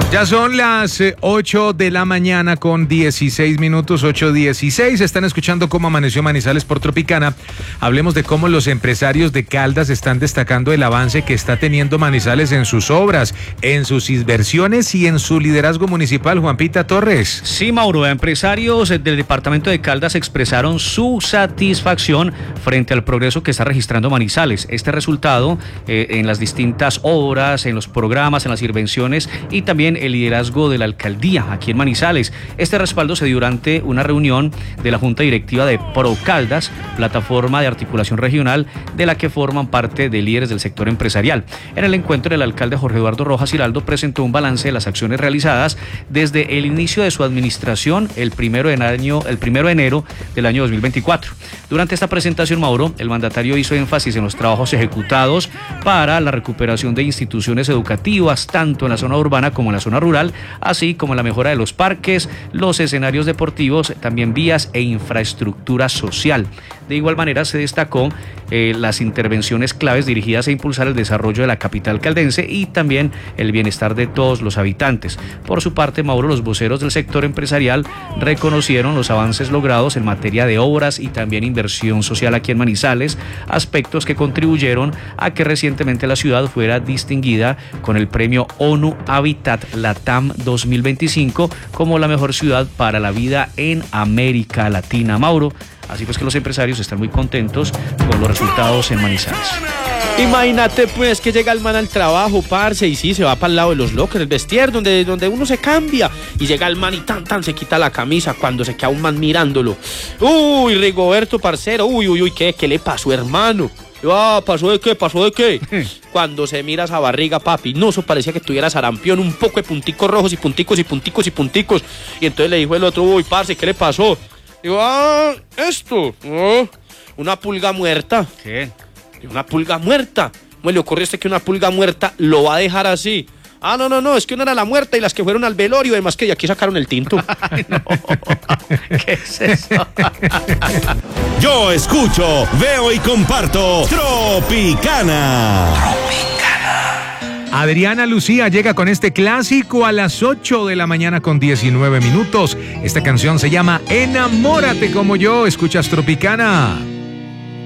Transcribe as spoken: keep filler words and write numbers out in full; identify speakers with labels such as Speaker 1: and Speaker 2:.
Speaker 1: Ya son las eh, ocho de la mañana con dieciséis minutos, ocho dieciséis. Están escuchando cómo amaneció Manizales por Tropicana. Hablemos de cómo los empresarios de Caldas están destacando el avance que está teniendo Manizales en sus obras, en sus inversiones y en su liderazgo municipal. Juan Pita Torres.
Speaker 2: Sí, Mauro, empresarios del departamento de Caldas expresaron su satisfacción frente al progreso que está registrando Manizales. Este resultado eh, en las distintas obras, en los programas, en las intervenciones y también el liderazgo de la alcaldía aquí en Manizales. Este respaldo se dio durante una reunión de la Junta Directiva de Pro Caldas, plataforma de articulación regional de la que forman parte de líderes del sector empresarial. En el encuentro, el alcalde Jorge Eduardo Rojas Giraldo presentó un balance de las acciones realizadas desde el inicio de su administración el primero de, año, el primero de enero del año dos mil veinticuatro. Durante esta presentación, Mauro, el mandatario hizo énfasis en los trabajos ejecutados para la recuperación de instituciones educativas, tanto en la zona urbana como en la zona rural, así como la mejora de los parques, los escenarios deportivos, también vías e infraestructura social. De igual manera se destacó eh, las intervenciones claves dirigidas a impulsar el desarrollo de la capital caldense y también el bienestar de todos los habitantes. Por su parte, Mauro, los voceros del sector empresarial reconocieron los avances logrados en materia de obras y también inversión social aquí en Manizales, aspectos que contribuyeron a que recientemente la ciudad fuera distinguida con el premio ONU Habitat Latam dos mil veinticinco como la mejor ciudad para la vida en América Latina. Mauro, así pues que los empresarios están muy contentos con los resultados en Manizales.
Speaker 3: Imagínate pues que llega el man al trabajo, parce, y sí, se va para el lado de los lockers, el vestier, donde, donde uno se cambia, y llega el man y tan tan se quita la camisa cuando se queda un man mirándolo. Uy, Rigoberto, parcero, uy, uy, uy, ¿qué, qué le pasó, hermano? Ah, ¿pasó de qué? ¿Pasó de qué? Cuando se mira esa barriga, papi, no, eso parecía que tuviera sarampión, un poco de punticos rojos y punticos y punticos y punticos. Y entonces le dijo el otro, uy, parce, ¿qué le pasó? Digo, ah, esto, oh, una pulga muerta.
Speaker 2: ¿Qué?
Speaker 3: Una pulga muerta. ¿Cómo le ocurre a usted que una pulga muerta lo va a dejar así? Ah, no, no, no, es que una era la muerta y las que fueron al velorio, además que de aquí sacaron el tinto.
Speaker 2: Ay, no. ¿Qué es eso?
Speaker 4: Yo escucho, veo y comparto Tropicana.
Speaker 1: Adriana Lucía llega con este clásico a las ocho de la mañana con diecinueve minutos. Esta canción se llama Enamórate como yo. Escuchas Tropicana.